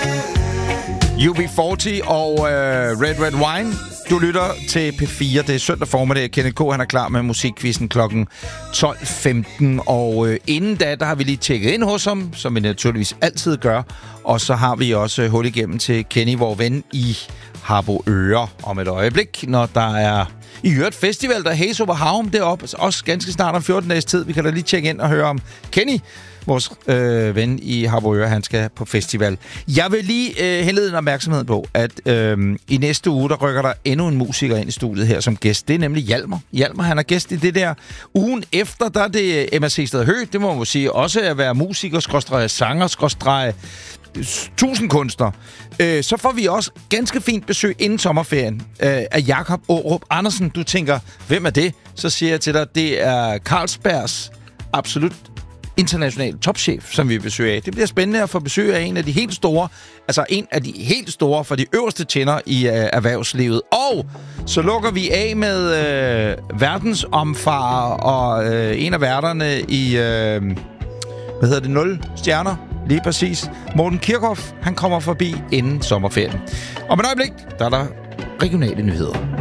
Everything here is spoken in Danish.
UB40 og Red Red Wine. Du lytter til P4. Det er søndag formiddag. Kenneth K. han er klar med musikquizzen klokken 12.15. Og inden da, der har vi lige tjekket ind hos ham, som vi naturligvis altid gør. Og så har vi også hul igennem til Kenny, vor ven i Harboøre om et øjeblik, når der er i øvrigt festival, der er Haze Over Havn deroppe. Også ganske snart om 14 dages tid. Vi kan da lige tjekke ind og høre om Kenny, vores ven i Harboøre, han skal på festival. Jeg vil lige henlede en opmærksomhed på, at i næste uge, der rykker der endnu en musiker ind i studiet her som gæst. Det er nemlig Hjalmar. Hjalmar, han er gæst i det der. Ugen efter, der er det Emma Seested Høgh. Det må man sige også at være musiker, sanger, 1000 kunstnere. Så får vi også ganske fint besøg inden sommerferien af Jakob Aarup Andersen. Du tænker, hvem er det? Så siger jeg til dig, det er Carlsbergs absolut international topchef, som vi besøger af. Det bliver spændende at få besøg af en af de helt store, altså en af de helt store for de øverste tænder i erhvervslivet. Og så lukker vi af med verdensomfarer og en af værterne i, 0 stjerner, lige præcis. Morten Kirchhoff, han kommer forbi inden sommerferien. Om et øjeblik, der er der regionale nyheder.